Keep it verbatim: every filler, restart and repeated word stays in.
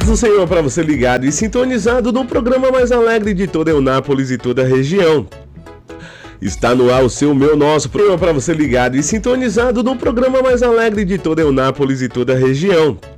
Paz do Senhor para você ligado e sintonizado no programa mais alegre de toda Eunápolis e toda a região. Está no ar o seu, meu, nosso programa para você ligado e sintonizado no programa mais alegre de toda Eunápolis e toda a região.